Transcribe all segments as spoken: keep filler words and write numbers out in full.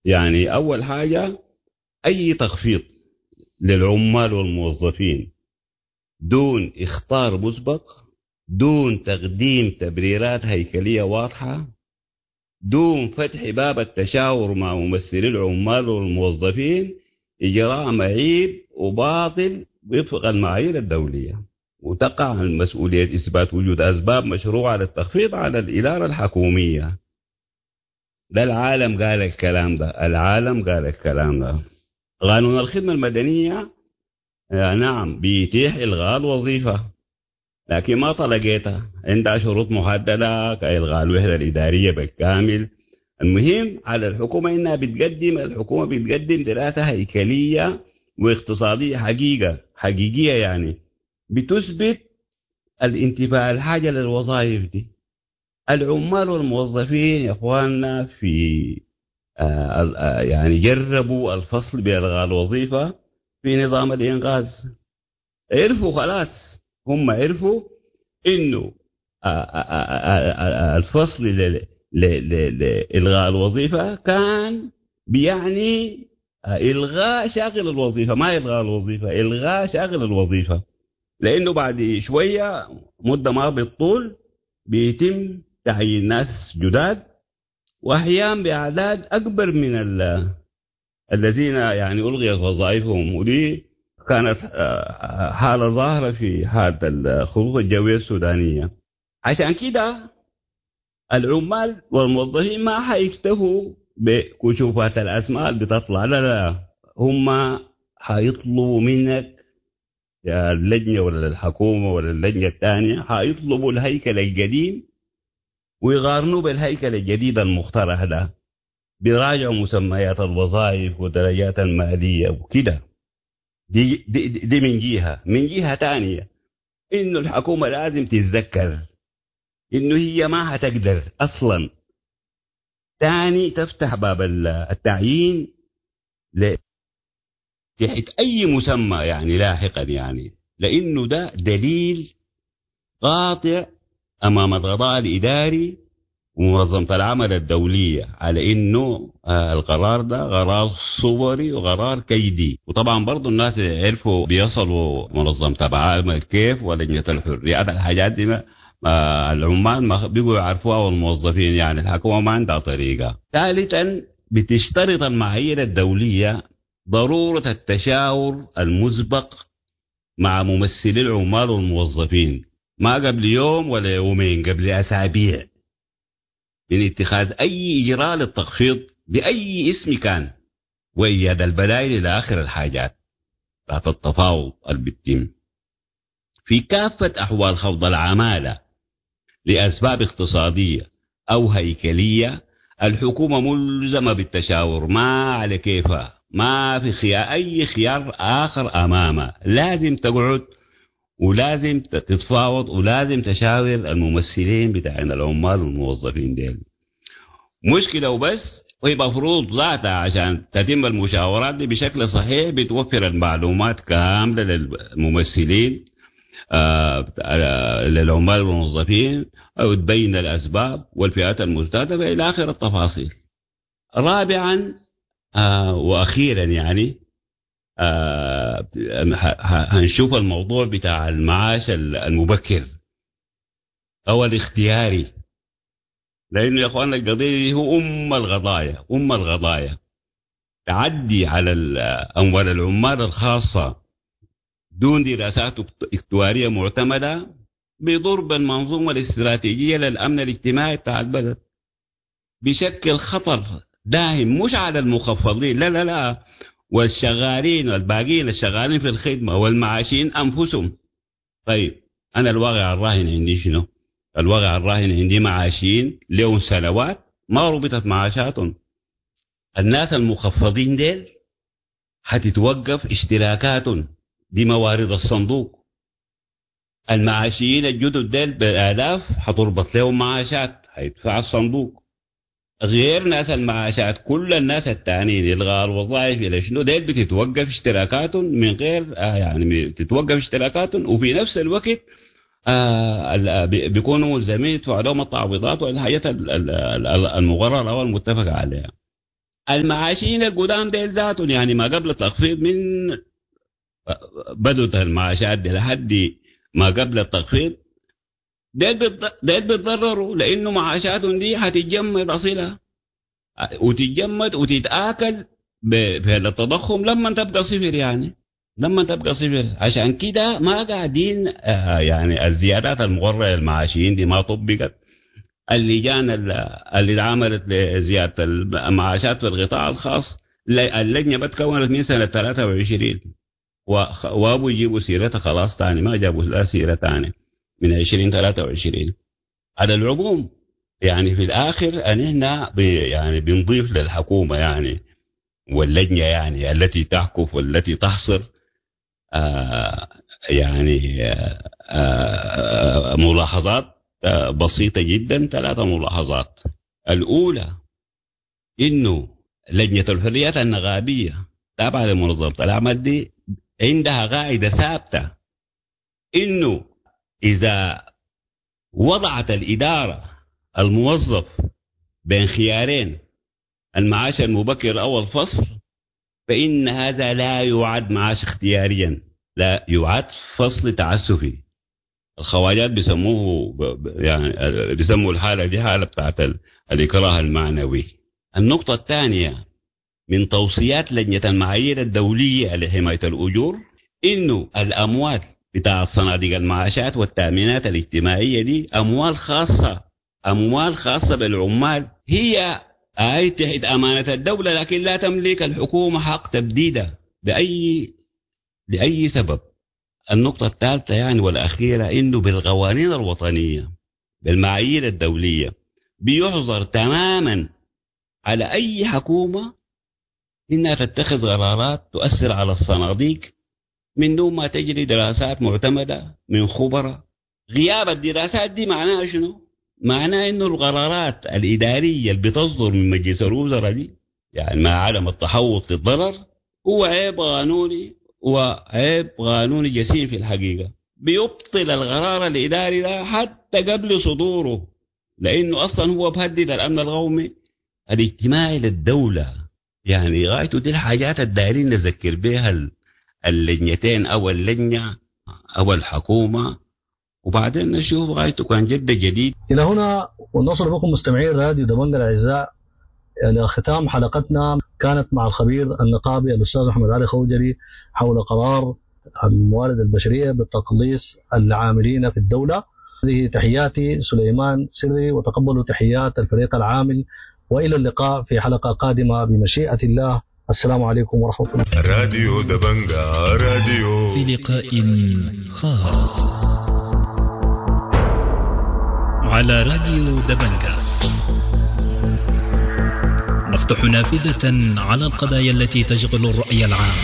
يعني أول حاجة أي تخفيض للعمال والموظفين دون إخطار مسبق، دون تقديم تبريرات هيكلية واضحة، دون فتح باب التشاور مع ممثلي العمال والموظفين، إجراء معيب وباطل وفق المعايير الدولية، وتقع المسؤولية إثبات وجود أسباب مشروعة للتخفيض على الإدارة الحكومية. ده العالم قال الكلام ده، العالم قال الكلام ده. قانون الخدمة المدنية نعم بيتيح إلغاء الوظيفة، لكن ما طلقيتها، عندها شروط محددة كإلغاء الوحدة الإدارية بالكامل. المهم على الحكومة إنها بتقدم الحكومة بتقدم دراسة هيكلية واقتصادية حقيقة حقيقية، يعني بتثبت الانتفاع الحاجة للوظائف دي. العمال والموظفين يا اخواننا في آه آه يعني جربوا الفصل بإلغاء الوظيفة في نظام الإنقاذ، عرفوا خلاص، هم عرفوا إنه آه آه آه الفصل لإلغاء الوظيفة كان بيعني إلغاء شاغل الوظيفة، ما إلغاء الوظيفة، إلغاء شاغل الوظيفة، لأنه بعد شوية مدة ما بالطول بيتم تعيين ناس جداد وأحيانا بأعداد أكبر من الذين يعني ألغيت وظائفهم. ودي كانت حالة ظاهرة في هذا الخطوط الجوية السودانية. عشان كده العمال والموظفين ما حيكتفوا بكشوفات الأسماء اللي بتطلع، لا لا، هم حيطلبوا منك يا اللجنة ولا الحكومة ولا اللجنة الثانية، حيطلبوا الهيكل القديم ويقارنوا بالهيكل الجديد المخترع ده، بيراجعوا مسميات الوظائف ودرجات المالية وكده. دي, دي, دي من جهة. من جهة تانية إنه الحكومة لازم تتذكر إنه هي ما هتقدر أصلا تاني تفتح باب التعيين تحت أي مسمى يعني لاحقا، يعني لأنه ده دليل قاطع أمام القضاء الإداري ومنظمة العمل الدولية على إنه القرار ده قرار صوري وقرار كيدي. وطبعا برضو الناس عرفوا بيصلوا منظمة العمل كيف ولجنة الحريات الحاجات دي، العمال ما بيقوا يعرفوها والموظفين، يعني الحكومة ما عندها طريقة. ثالثا بتشترط المعايير الدولية ضرورة التشاور المسبق مع ممثلي العمال والموظفين، ما قبل يوم ولا يومين، قبل أسابيع، من اتخاذ أي إجراء للتخفيض بأي اسم كان، وإيجاد البدائل إلى آخر الحاجات تحت التفاوض البتم. في كافة أحوال خفض العمالة لأسباب اقتصادية أو هيكلية، الحكومة ملزمة بالتشاور، ما على كيفها، ما في خيار أي خيار آخر أمامها، لازم تقعد ولازم تتفاوض ولازم تشاور الممثلين بتاعين العمال والموظفين ديل. مشكلة وبس، وهي مفروض ذاتها عشان تتم المشاورات دي بشكل صحيح بتوفر المعلومات كاملة للممثلين آه للعمال والموظفين، أو تبين الأسباب والفئات المستهدفة إلى آخر التفاصيل. رابعا آه وأخيرا يعني آه هنشوف الموضوع بتاع المعاش المبكر أو الاختياري، لأنه يا أخوان القضية هو أم القضايا، أم القضايا تعدي على أموال العمال الخاصة دون دراسات اكتوارية معتمدة بيضر بالمنظومة الاستراتيجية للأمن الاجتماعي بتاع البلد، بشكل خطر داهم مش على المخفضين، لا لا لا، والشغالين والباقين الشغالين في الخدمة والمعاشين أنفسهم. طيب أنا الواقع الراهن عندي شنو؟ الواقع الراهن عندي معاشين لهم سنوات ما ربطت معاشاتهم. الناس المخفضين ديل هتتوقف اشتراكاتهم دي موارد الصندوق. المعاشيين الجدد ديل بالآلاف هتربط لهم معاشات هيدفع الصندوق، غير ناس المعاشات كل الناس التانيين يلغى الوظائف إلى شنو ديل بتتوقف اشتراكاتهم من غير آه يعني بتتوقف اشتراكاتهم، وفي نفس الوقت آه بيكونوا ملزمين يدفعوا لهم التعويضات والحاجات المقررة والمتفق عليها. المعاشين القدام ديل ذاتهم يعني ما قبل التخفيض من بدت المعاشات دي لحد ما قبل التخفيض ديل بيتضرروا، لأنه معاشاتهم دي هتتجمد أصيلها وتتجمد وتتآكل في التضخم لما تبقى صفر، يعني لما تبقى صفر. عشان كده ما قاعدين يعني الزيادات المغرة للمعاشين دي ما طبقت. اللجان اللي عملت لزيادة المعاشات في القطاع الخاص اللجنة بتكونت من سنة ثلاثة وعشرين وابو يجيبوا سيرتها خلاص تاني، ما جابوا لا سيرة تاني من عشرين ثلاثة وعشرين. على العموم يعني في الآخر أننا يعني بنضيف للحكومة يعني واللجنة يعني التي تحكف والتي تحصر آه يعني آه آه ملاحظات آه بسيطة جدا. ثلاثة ملاحظات. الأولى إنه لجنة الحريات النقابية تابعة لمنظمة العمل دي عندها قاعدة ثابتة إنه إذا وضعت الإدارة الموظف بين خيارين المعاش المبكر أو الفصل فإن هذا لا يعد معاش اختياريا، لا يعد فصل تعسفي. الخواجات بيسموه يعني بيسموا الحالة دي حالة بتاعت الإكراه المعنوي. النقطة الثانية من توصيات لجنة المعايير الدولية لحماية الأجور إنه الأموال بتاع صناديق المعاشات والتأمينات الاجتماعية دي أموال خاصة، أموال خاصة بالعمال، هي أي تحت أمانة الدولة، لكن لا تملك الحكومة حق تبديدها بأي لأي سبب. النقطة الثالثة يعني والأخيرة إنه بالقوانين الوطنية بالمعايير الدولية بيحظر تماما على أي حكومة إنها تتخذ قرارات تؤثر على الصناديق من دون ما تجري دراسات معتمدة من خبراء. غياب الدراسات دي معناها شنو؟ معناه إنه القرارات الإدارية اللي بتصدر من مجلس الوزراء دي يعني مع عدم التحوط للضرر هو عيب قانوني وعيب قانوني جسيم في الحقيقة، بيبطل القرار الإداري ده حتى قبل صدوره، لأنه أصلا هو بهدد الأمن القومي الاجتماعي للدولة. يعني غايته دي الحاجات الدائرين نذكر بها اللجنتين أو اللجنة أو الحكومة، وبعدين نشوف غايته كان جد جديد. إلى هنا ونصل بكم مستمعين راديو دبنجة الأعزاء إلى ختام حلقتنا، كانت مع الخبير النقابي الأستاذ محمد علي خوجري حول قرار الموارد البشرية بتقليص العاملين في الدولة. هذه تحياتي سليمان سري، وتقبلوا تحيات الفريق العامل، وإلى اللقاء في حلقة قادمة بمشيئة الله. السلام عليكم ورحمة الله. راديو دبنجة راديو في لقاء خاص على راديو دبنجة نفتح نافذة على القضايا التي تشغل الرأي العام،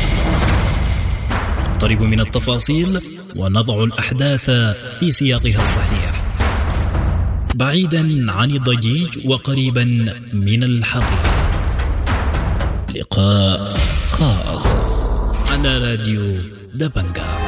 نقترب من التفاصيل ونضع الأحداث في سياقها الصحيح، بعيدا عن الضجيج وقريبا من الحقيقة. لقاء خاص على راديو دبنجة.